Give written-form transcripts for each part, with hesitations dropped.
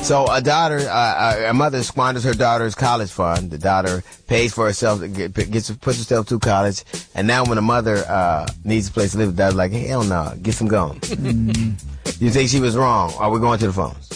So a mother squanders her daughter's college fund. The daughter pays for herself, puts herself through college, and now when the mother needs a place to live, the daughter's like, hell no, get some gone. You think she was wrong? Are we going to the phones?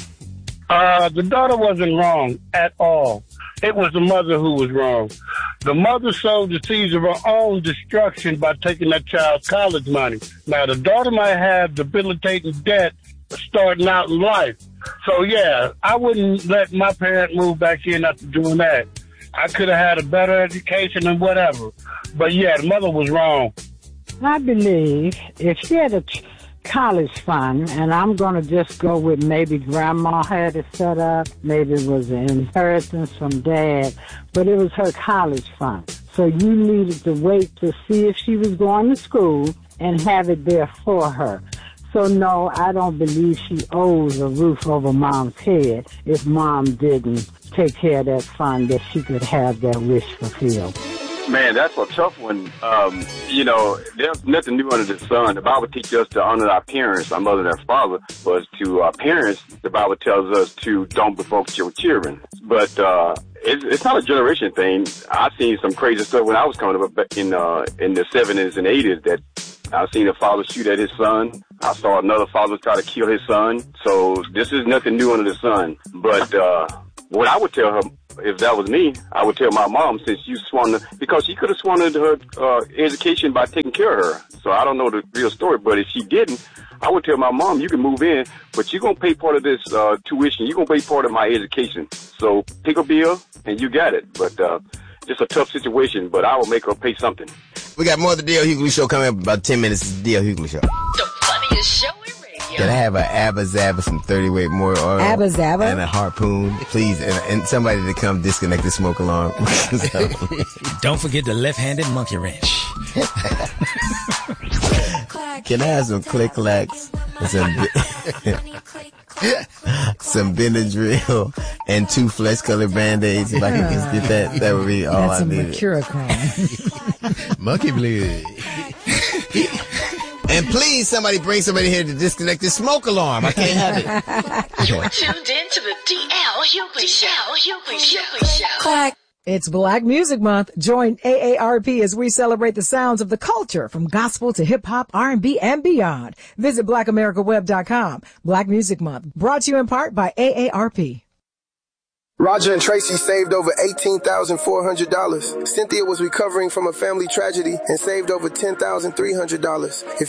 The daughter wasn't wrong at all. It was the mother who was wrong. The mother sowed the seeds of her own destruction by taking that child's college money. Now, the daughter might have debilitating debt starting out in life. So, yeah, I wouldn't let my parent move back in after doing that. I could have had a better education and whatever. But, yeah, the mother was wrong. I believe if she had a college fund, and I'm going to just go with maybe grandma had it set up, maybe it was an inheritance from dad, but it was her college fund. So you needed to wait to see if she was going to school and have it there for her. So no, I don't believe she owes a roof over mom's head if mom didn't take care of that fund that she could have that wish fulfilled. Man, that's a tough one. There's nothing new under the sun. The Bible teaches us to honor our parents, our mother and our father. But to our parents, the Bible tells us to don't provoke your children. But it's not a generation thing. I've seen some crazy stuff when I was coming up in the 70s and 80s that I've seen a father shoot at his son. I saw another father try to kill his son. So this is nothing new under the sun. But what I would tell her, if that was me, I would tell my mom, since you squandered, because she could have squandered her education by taking care of her. So I don't know the real story, but if she didn't, I would tell my mom, you can move in, but you're going to pay part of this tuition. You're going to pay part of my education. So pick a bill, and you got it. But it's a tough situation, but I will make her pay something. We got more of the D.L. Hughley Show coming up in about 10 minutes. It's the D.L. Hughley Show. The funniest show in radio. Can I have an Abba Zaba, some 30-weight more oil? Abba Zaba? And a harpoon, please. And somebody to come disconnect the smoke alarm. Don't forget the left-handed monkey wrench. Can I have some click-clacks and some Benadryl and 2 flesh-colored Band-Aids? If I could just get that would be all I needed. That's some Mercurochrome. Monkey blood. And please, somebody bring somebody here to disconnect this smoke alarm. I can't have it. You're tuned in to the D.L. Hughley Show. It's Black Music Month. Join AARP as we celebrate the sounds of the culture from gospel to hip-hop, R&B, and beyond. Visit BlackAmericaWeb.com. Black Music Month, brought to you in part by AARP. Roger and Tracy saved over $18,400. Cynthia was recovering from a family tragedy and saved over $10,300. If